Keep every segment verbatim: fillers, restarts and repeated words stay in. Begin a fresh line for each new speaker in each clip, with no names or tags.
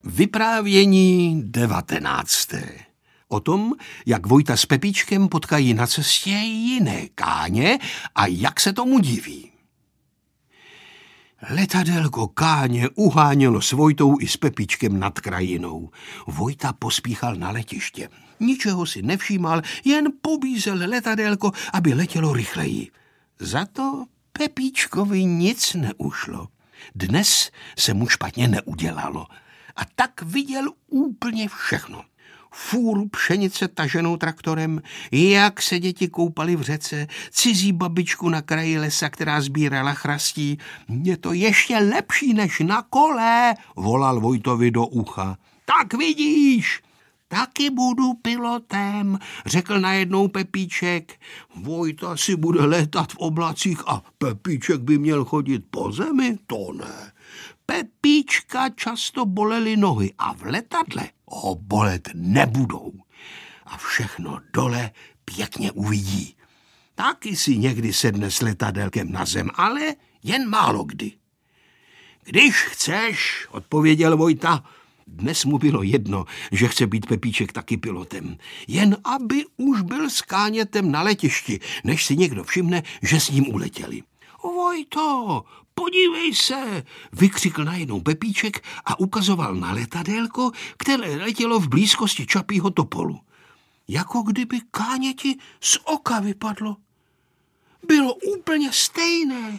Vyprávění devatenácté. O tom, jak Vojta s Pepíčkem potkají na cestě jiné káně a jak se tomu diví. Letadélko káně uhánělo s Vojtou i s Pepíčkem nad krajinou. Vojta pospíchal na letiště. Ničeho si nevšímal, jen pobízel letadélko, aby letělo rychleji. Za to Pepíčkovi nic neušlo. Dnes se mu špatně neudělalo. A tak viděl úplně všechno. Fůru pšenice taženou traktorem, jak se děti koupaly v řece, cizí babičku na kraji lesa, která sbírala chrastí. Je to ještě lepší než na kole, volal Vojtovi do ucha. Tak vidíš, taky budu pilotem, řekl najednou Pepíček. Vojta si bude létat v oblacích a Pepíček by měl chodit po zemi? To ne. Pepíčka často bolely nohy a v letadle ho bolet nebudou. A všechno dole pěkně uvidí. Taky si někdy sedne s letadélkem na zem, ale jen málo kdy. Když chceš, odpověděl Vojta. Dnes mu bylo jedno, že chce být Pepíček taky pilotem. Jen aby už byl s kánětem na letišti, než si někdo všimne, že s ním uletěli. Vojto, podívej se, vykřikl najednou Pepíček a ukazoval na letadélko, které letělo v blízkosti Čapího topolu. Jako kdyby káněti z oka vypadlo. Bylo úplně stejné.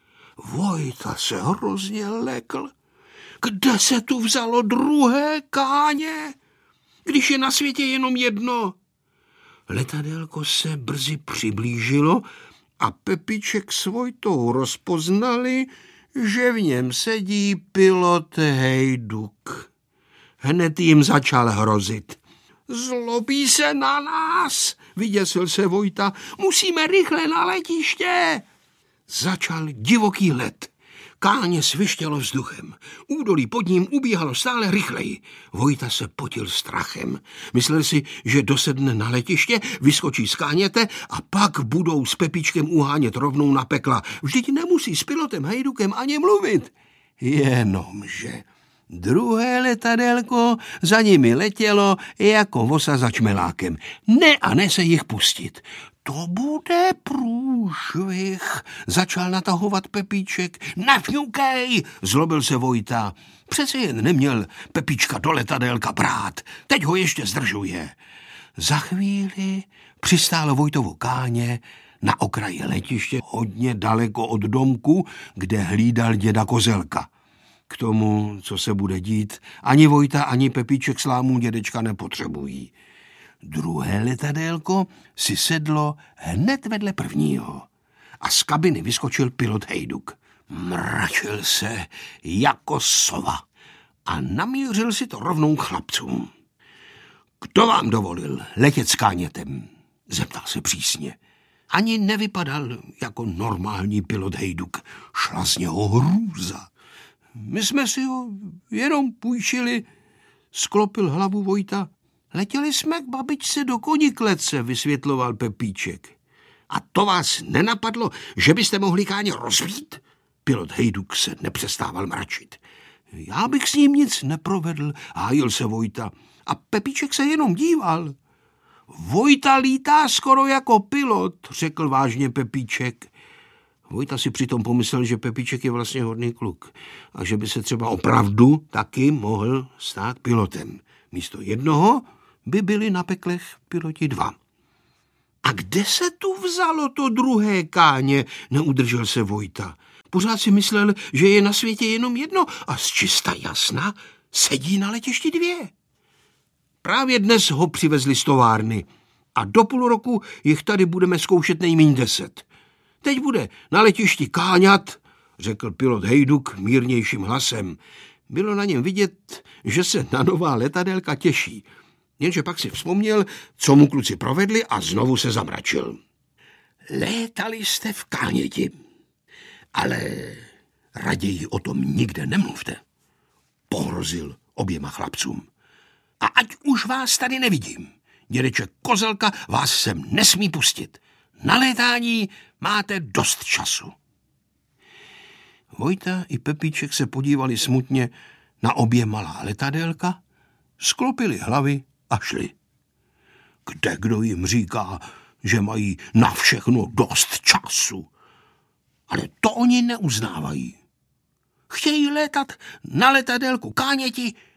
Vojta se hrozně lekl. Kde se tu vzalo druhé káně, když je na světě jenom jedno? Letadélko se brzy přiblížilo a Pepíček s Vojtou rozpoznali, že v něm sedí pilot Hejduk. Hned jim začal hrozit. Zlobí se na nás, vyděsil se Vojta, musíme rychle na letiště. Začal divoký let. Káně svištělo vzduchem. Údolí pod ním ubíhalo stále rychleji. Vojta se potil strachem. Myslel si, že dosedne na letiště, vyskočí z káněte a pak budou s Pepíčkem uhánět rovnou na pekla. Vždyť nemusí s pilotem Hejdukem ani mluvit. Jenomže druhé letadélko za nimi letělo jako vosa za čmelákem. Ne a ne se jich pustit. To bude průšvih, začal natahovat Pepíček. Nefňukej, zlobil se Vojta. Přece jen neměl Pepíčka do letadélka brát. Teď ho ještě zdržuje. Za chvíli přistálo Vojtovo káně na okraji letiště hodně daleko od domku, kde hlídal děda Kozelka. K tomu, co se bude dít, ani Vojta, ani Pepíček slámů dědečka nepotřebují. Druhé letadélko si sedlo hned vedle prvního a z kabiny vyskočil pilot Hejduk. Mračil se jako sova a namířil si to rovnou k chlapcům. Kdo vám dovolil letět s kánětem? Zeptal se přísně. Ani nevypadal jako normální pilot Hejduk. Šla z něho hrůza. My jsme si ho jenom půjčili, sklopil hlavu Vojta. Letěli jsme k babičce do Koniklece, vysvětloval Pepíček. A to vás nenapadlo, že byste mohli káně rozbít? Pilot Hejduk se nepřestával mračit. Já bych s ním nic neprovedl, hájil se Vojta. A Pepíček se jenom díval. Vojta lítá skoro jako pilot, řekl vážně Pepíček. Vojta si přitom pomyslel, že Pepíček je vlastně hodný kluk a že by se třeba opravdu taky mohl stát pilotem. Místo jednoho by byli na peklech piloti dva. A kde se tu vzalo to druhé káně, neudržel se Vojta. Pořád si myslel, že je na světě jenom jedno a z čista jasna sedí na letišti dvě. Právě dnes ho přivezli z továrny a do půl roku jich tady budeme zkoušet nejméně deset. Teď bude na letišti káňat, řekl pilot Hejduk mírnějším hlasem. Bylo na něm vidět, že se na nová letadélka těší. Jenže pak si vzpomněl, co mu kluci provedli a znovu se zamračil. Létali jste v káněti, ale raději o tom nikde nemluvte, pohrozil oběma chlapcům. A ať už vás tady nevidím, dědeček Kozelka vás sem nesmí pustit. Na létání máte dost času. Vojta i Pepíček se podívali smutně na obě malá letadélka, sklopili hlavy a šli. Kde kdo jim říká, že mají na všechno dost času. Ale to oni neuznávají. Chtějí létat na letadélku Káněti